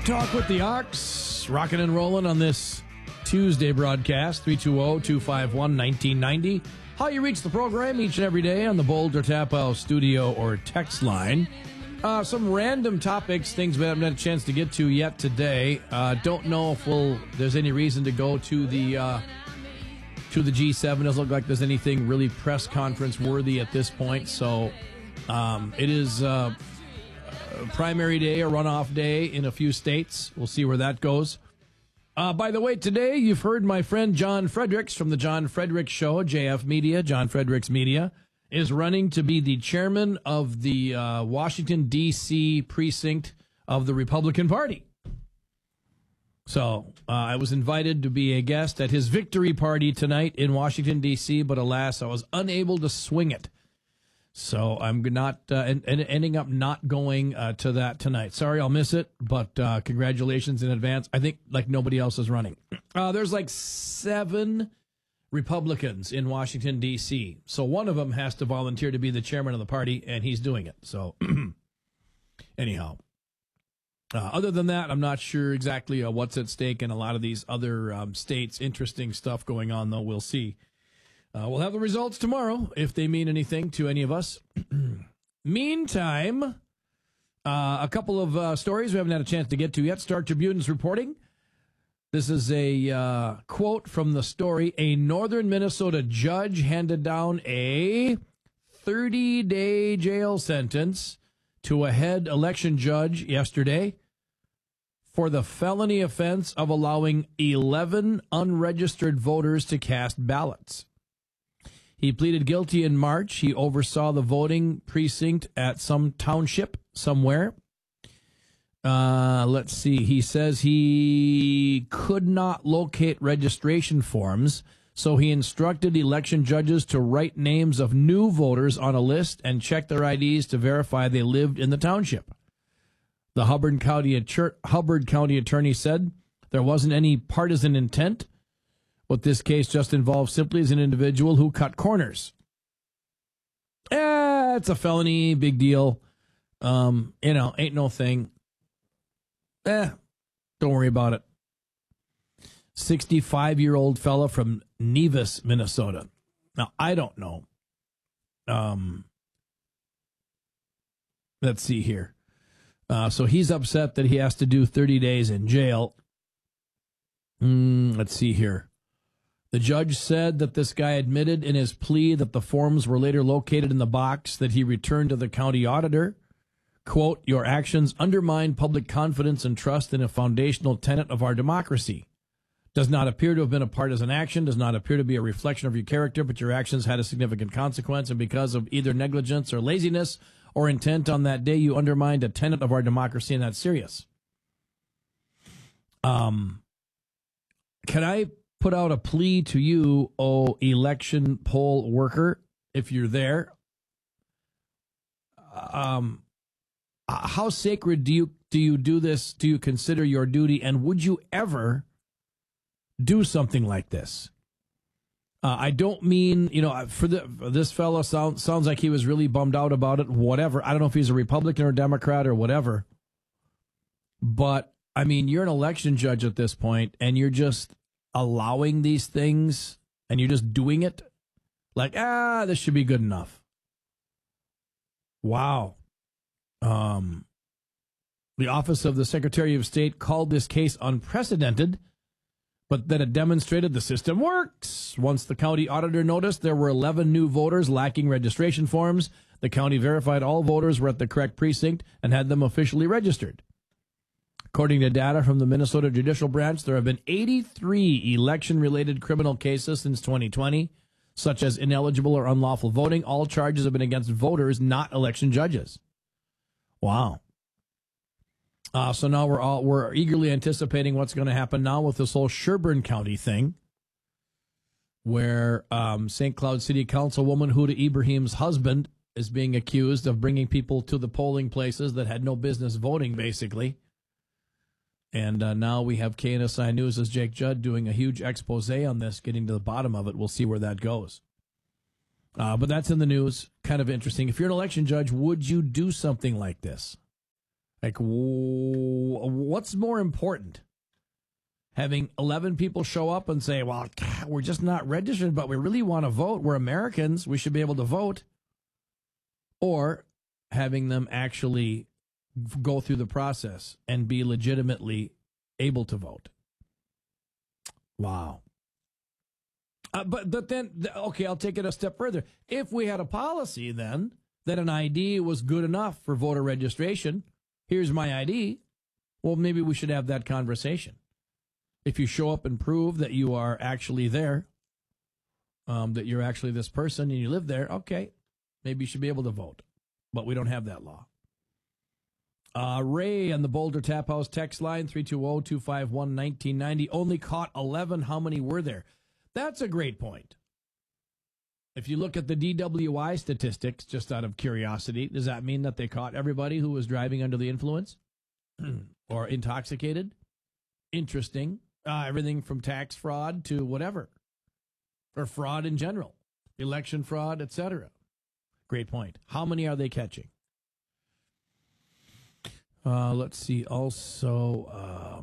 Talk with the Ox, rocking and rolling on this Tuesday broadcast, 320-251-1990. How you reach the program each and every day on the Boulder Tap House studio or text line. Some random topics, things we haven't had a chance to get to yet today. Don't know if there's any reason to go to the G7. Doesn't look like there's anything really press conference worthy at this point. So it is primary day, a runoff day in a few states. We'll see where that goes. By the way, today you've heard my friend John Fredericks from the John Fredericks Show, JF Media, John Fredericks Media, is running to be the chairman of the Washington, D.C. precinct of the Republican Party. So I was invited to be a guest at his victory party tonight in Washington, D.C., but alas, I was unable to swing it. So I'm not ending up not going to that tonight. Sorry, I'll miss it, but congratulations in advance. I think like nobody else is running. There's like 7 Republicans in Washington, D.C., so one of them has to volunteer to be the chairman of the party, and he's doing it. So anyhow, other than that, I'm not sure exactly what's at stake in a lot of these other states. Interesting stuff going on, though. We'll see. We'll have the results tomorrow, if they mean anything to any of us. Meantime, a couple of stories we haven't had a chance to get to yet. Star Tribune's reporting. This is a quote from the story. A northern Minnesota judge handed down a 30-day jail sentence to a head election judge yesterday for the felony offense of allowing 11 unregistered voters to cast ballots. He pleaded guilty in March. He oversaw the voting precinct at some township somewhere. Let's see. He says he could not locate registration forms, so he instructed election judges to write names of new voters on a list and check their IDs to verify they lived in the township. The Hubbard County attorney said there wasn't any partisan intent. What this case just involves simply is an individual who cut corners. It's a felony, big deal. Ain't no thing. Don't worry about it. 65-year-old fella from Nevis, Minnesota. Now, I don't know. Let's see here. So he's upset that he has to do 30 days in jail. Let's see here. The judge said that this guy admitted in his plea that the forms were later located in the box that he returned to the county auditor. Quote, your actions undermine public confidence and trust in a foundational tenet of our democracy. Does not appear to have been a partisan action, does not appear to be a reflection of your character, but your actions had a significant consequence, and because of either negligence or laziness or intent on that day, you undermined a tenet of our democracy, and that's serious. Can I put out a plea to you, election poll worker, if you're there? How sacred do you do this? Do you consider your duty? And would you ever do something like this? I don't mean, for this fellow sounds like he was really bummed out about it. Whatever. I don't know if he's a Republican or Democrat or whatever. But I mean, you're an election judge at this point, and you're just allowing these things, and you're just doing it like, this should be good enough. Wow. The Office of the Secretary of State called this case unprecedented, but that it demonstrated the system works. Once the county auditor noticed there were 11 new voters lacking registration forms, the county verified all voters were at the correct precinct and had them officially registered. According to data from the Minnesota Judicial Branch, there have been 83 election-related criminal cases since 2020, such as ineligible or unlawful voting. All charges have been against voters, not election judges. Wow. So now we're eagerly anticipating what's going to happen now with this whole Sherburne County thing, where St. Cloud City Councilwoman Huda Ibrahim's husband is being accused of bringing people to the polling places that had no business voting, basically. And now we have KNSI News' Jake Judd doing a huge expose on this, getting to the bottom of it. We'll see where that goes. But that's in the news. Kind of interesting. If you're an election judge, would you do something like this? Like, what's more important? Having 11 people show up and say, well, we're just not registered, but we really want to vote. We're Americans. We should be able to vote. Or having them actually go through the process and be legitimately able to vote. Wow. But then, okay, I'll take it a step further. If we had a policy then that an ID was good enough for voter registration, here's my ID, well, maybe we should have that conversation. If you show up and prove that you are actually there, that you're actually this person and you live there, okay, maybe you should be able to vote. But we don't have that law. Ray on the Boulder Tap House text line, 320-251-1990, only caught 11. How many were there? That's a great point. If you look at the DWI statistics, just out of curiosity, does that mean that they caught everybody who was driving under the influence or intoxicated? Interesting. Everything from tax fraud to whatever, or fraud in general, election fraud, etc. Great point. How many are they catching? Let's see. Also,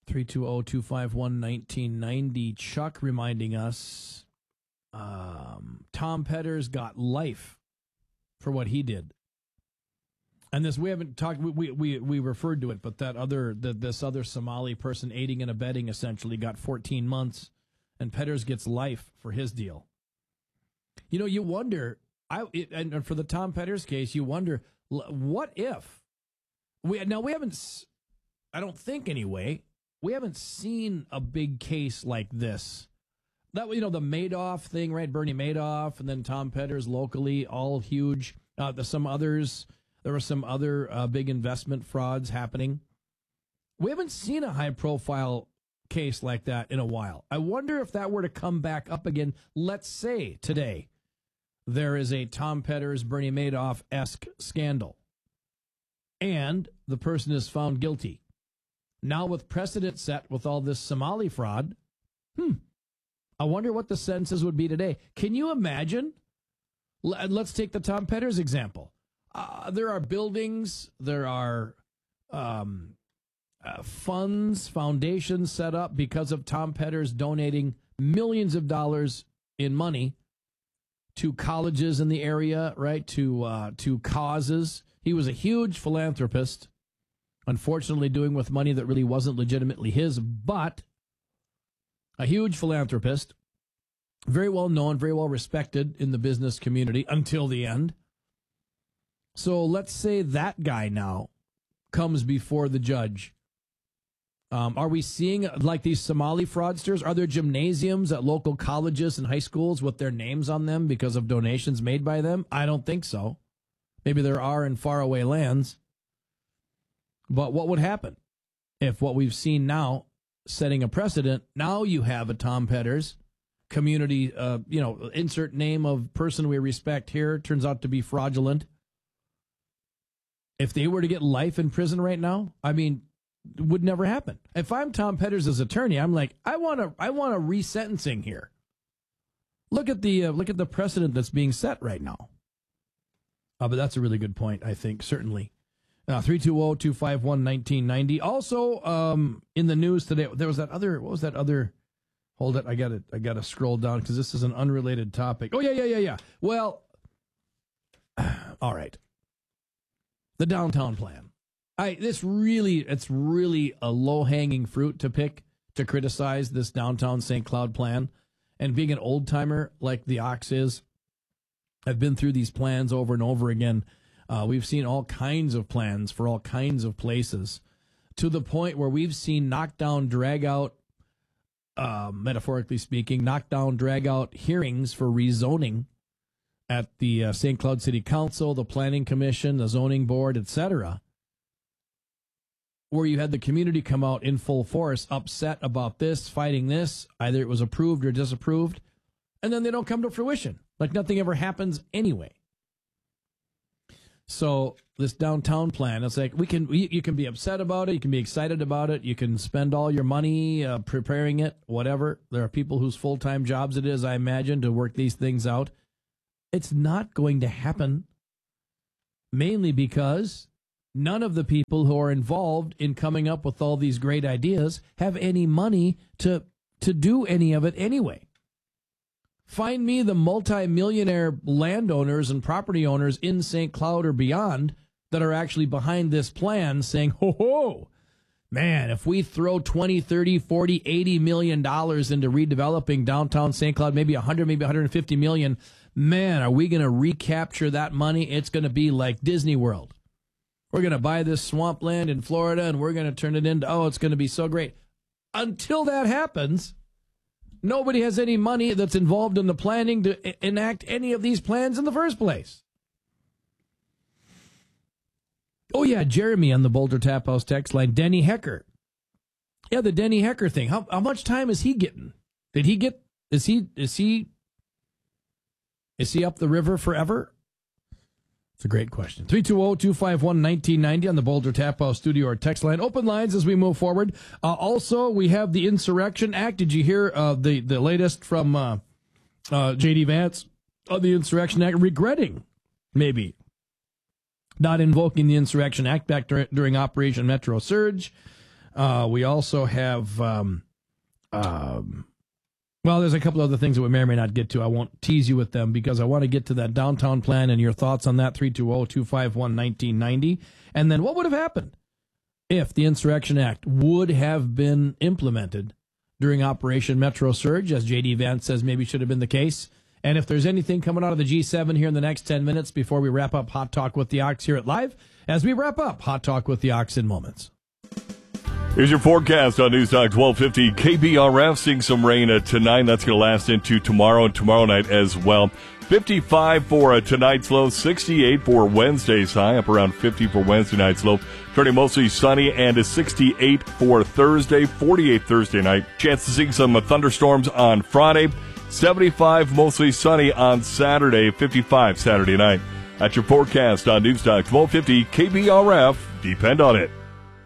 320-251-1990. Chuck reminding us Tom Petters got life for what he did. And this, we haven't talked, we referred to it, but this other Somali person aiding and abetting essentially got 14 months, and Petters gets life for his deal. You know, you wonder, and for the Tom Petters case, you wonder, what if, we haven't, I don't think anyway, we haven't seen a big case like this. That, you know, the Madoff thing, right? Bernie Madoff, and then Tom Petters locally, all huge. There were some other big investment frauds happening. We haven't seen a high-profile case like that in a while. I wonder if that were to come back up again. Let's say today there is a Tom Petters, Bernie Madoff-esque scandal, and the person is found guilty. Now with precedent set with all this Somali fraud, I wonder what the sentences would be today. Can you imagine? Let's take the Tom Petters example. There are buildings, there are funds, foundations set up because of Tom Petters donating millions of dollars in money to colleges in the area, right? To causes. He was a huge philanthropist, unfortunately doing with money that really wasn't legitimately his, but a huge philanthropist, very well known, very well respected in the business community until the end. So let's say that guy now comes before the judge. Are we seeing, like these Somali fraudsters, are there gymnasiums at local colleges and high schools with their names on them because of donations made by them? I don't think so. Maybe there are in faraway lands. But what would happen if what we've seen now, setting a precedent, now you have a Tom Petters community, insert name of person we respect here, turns out to be fraudulent. If they were to get life in prison right now, I mean, it would never happen. If I'm Tom Petters' attorney, I'm like, I want a resentencing here. Look at the precedent that's being set right now. But that's a really good point, I think, certainly. 320-251-1990. Also, in the news today, there was that other, what was that other, hold it, I got to scroll down because this is an unrelated topic. Oh, yeah. Well, all right. The downtown plan. It's really a low-hanging fruit to pick to criticize this downtown St. Cloud plan. And being an old-timer like the Ox is, I've been through these plans over and over again. We've seen all kinds of plans for all kinds of places, to the point where we've seen knockdown, drag-out, metaphorically speaking, knockdown, drag-out hearings for rezoning at the St. Cloud City Council, the Planning Commission, the Zoning Board, etc., where you had the community come out in full force, upset about this, fighting this, either it was approved or disapproved, and then they don't come to fruition, like nothing ever happens anyway. So this downtown plan, it's like you can be upset about it, you can be excited about it, you can spend all your money preparing it, whatever. There are people whose full-time jobs it is, I imagine, to work these things out. It's not going to happen, mainly because none of the people who are involved in coming up with all these great ideas have any money to do any of it anyway. Find me the multi-millionaire landowners and property owners in St. Cloud or beyond that are actually behind this plan saying, ho, man, if we throw 20, 30, 40, 80 million dollars into redeveloping downtown St. Cloud, maybe 100, maybe 150 million, man, are we going to recapture that money? It's going to be like Disney World. We're going to buy this swampland in Florida and we're going to turn it into, it's going to be so great. Until that happens, nobody has any money that's involved in the planning to enact any of these plans in the first place. Oh, yeah, Jeremy on the Boulder Tap House text line. Denny Hecker. Yeah, the Denny Hecker thing. How much time is he getting? Did he get, is he up the river forever? It's a great question. 320-251-1990 on the Boulder Tap House studio or text line. Open lines as we move forward. Also, we have the Insurrection Act. Did you hear the latest from J.D. Vance on the Insurrection Act? Regretting, maybe, not invoking the Insurrection Act back during Operation Metro Surge. We also have, there's a couple other things that we may or may not get to. I won't tease you with them because I want to get to that downtown plan and your thoughts on that, 320-251-1990. And then what would have happened if the Insurrection Act would have been implemented during Operation Metro Surge, as J.D. Vance says maybe should have been the case. And if there's anything coming out of the G7 here in the next 10 minutes before we wrap up Hot Talk with the Ox here at Live, as we wrap up Hot Talk with the Ox in moments. Here's your forecast on News Talk 1250. KBRF seeing some rain tonight. That's going to last into tomorrow and tomorrow night as well. 55 for tonight's low, 68 for Wednesday's high, up around 50 for Wednesday night's low. Turning mostly sunny and a 68 for Thursday, 48 Thursday night. Chance of seeing some thunderstorms on Friday. 75 mostly sunny on Saturday, 55 Saturday night. That's your forecast on News Talk 1250 KBRF. Depend on it.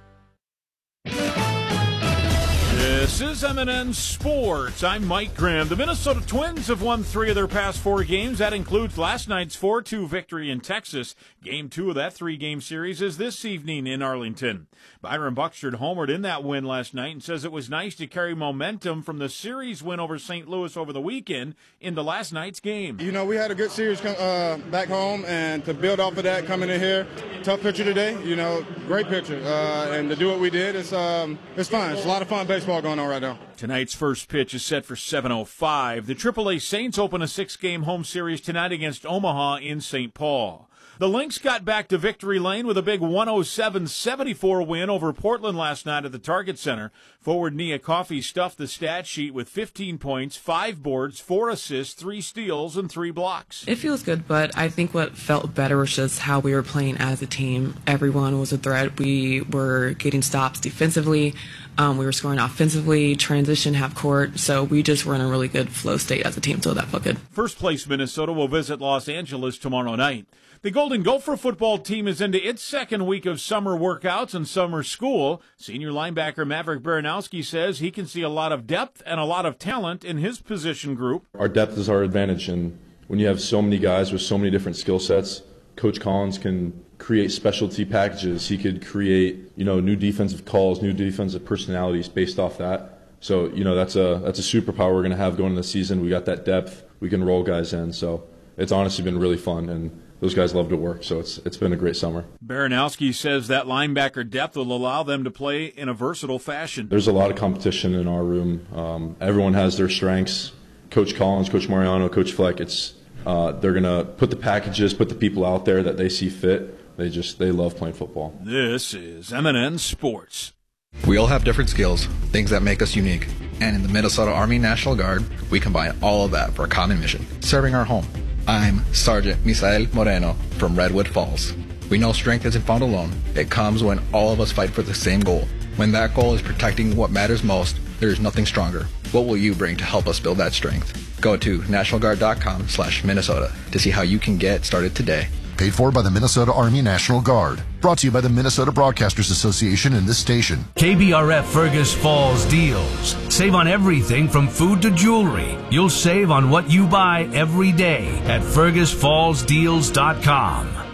This is M&N Sports. I'm Mike Graham. The Minnesota Twins have won 3 of their past 4 games. That includes last night's 4-2 victory in Texas. Game 2 of that 3-game series is this evening in Arlington. Byron Buxton homered in that win last night and says it was nice to carry momentum from the series win over St. Louis over the weekend into last night's game. You know, we had a good series back home, and to build off of that coming in here, tough pitcher today, great pitcher. And to do what we did, it's fun. It's a lot of fun baseball going on right now. Tonight's first pitch is set for 7:05. The AAA Saints open a 6-game home series tonight against Omaha in St. Paul. The Lynx got back to victory lane with a big 107-74 win over Portland last night at the Target Center. Forward Nia Coffey stuffed the stat sheet with 15 points, 5 boards, 4 assists, 3 steals, and 3 blocks. It feels good, but I think what felt better was just how we were playing as a team. Everyone was a threat. We were getting stops defensively. We were scoring offensively, transition, half court. So we just were in a really good flow state as a team, so that felt good. First place Minnesota will visit Los Angeles tomorrow night. The Golden Gopher football team is into its second week of summer workouts and summer school. Senior linebacker Maverick Baranowski says he can see a lot of depth and a lot of talent in his position group. Our depth is our advantage, and when you have so many guys with so many different skill sets, Coach Collins can create specialty packages. He could create, new defensive calls, new defensive personalities based off that. So, that's a superpower we're going to have going into the season. We got that depth. We can roll guys in. So it's honestly been really fun, and those guys love to work, so it's been a great summer. Baranowski says that linebacker depth will allow them to play in a versatile fashion. There's a lot of competition in our room. Everyone has their strengths. Coach Collins, Coach Mariano, Coach Fleck, they're going to put the packages, put the people out there that they see fit. They love playing football. This is M&N Sports. We all have different skills, things that make us unique. And in the Minnesota Army National Guard, we combine all of that for a common mission, serving our home. I'm Sergeant Misael Moreno from Redwood Falls. We know strength isn't found alone. It comes when all of us fight for the same goal. When that goal is protecting what matters most, there is nothing stronger. What will you bring to help us build that strength? Go to nationalguard.com/Minnesota to see how you can get started today. Paid for by the Minnesota Army National Guard. Brought to you by the Minnesota Broadcasters Association and this station. KBRF Fergus Falls deals. Save on everything from food to jewelry. You'll save on what you buy every day at FergusFallsDeals.com.